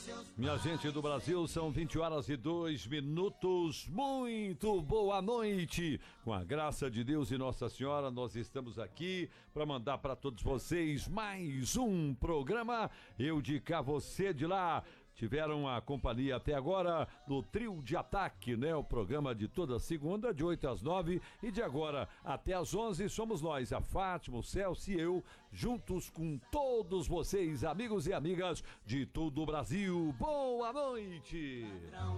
Minha gente do Brasil, são 20h02. Muito boa noite. Com a graça de Deus e Nossa Senhora, nós estamos aqui para mandar para todos vocês mais um programa. Eu de cá, você de lá. Tiveram a companhia até agora do Trio de Ataque, né? O programa de toda segunda, de 8 às 9, e de agora até às 11, somos nós, a Fátima, o Celso e eu, juntos com todos vocês, amigos e amigas de todo o Brasil. Boa noite!